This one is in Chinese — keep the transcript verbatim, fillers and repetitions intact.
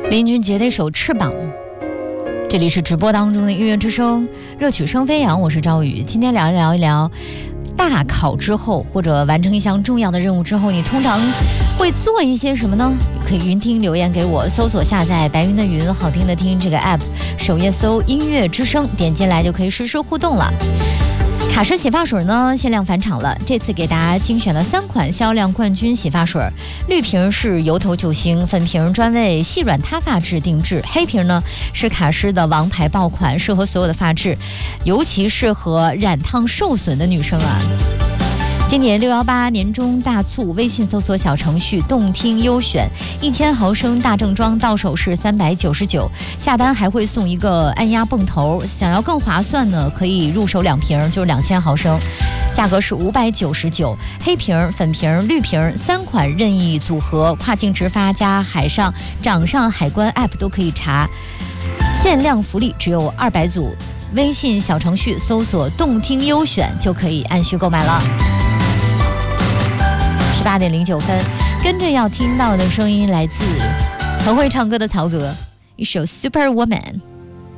林俊杰的一首《翅膀》。这里是直播当中的音乐之声，热曲声飞扬，我是赵宇。今天聊一聊一聊大考之后，或者完成一项重要的任务之后，你通常会做一些什么呢？可以云听留言给我，搜索下载白云的云好听的听这个 app， 首页搜音乐之声，点进来就可以实时互动了。卡诗洗发水呢限量返场了，这次给大家精选了三款销量冠军洗发水，绿瓶是由头救星，粉瓶专为细软塌发质定制，黑瓶呢是卡诗的王牌爆款，适合所有的发质，尤其适合染烫受损的女生啊。今年六一八年中大促，微信搜索小程序动听优选，一千毫升大正装到手是三百九十九，下单还会送一个按压泵头，想要更划算呢，可以入手两瓶，就是两千毫升，价格是五百九十九。黑瓶、粉瓶、绿瓶三款任意组合，跨境直发加海上掌上海关 app 都可以查，限量福利只有二百组，微信小程序搜索动听优选就可以按需购买了。十八点零九分，跟着要听到的声音来自很会唱歌的曹格，一首 Superwoman。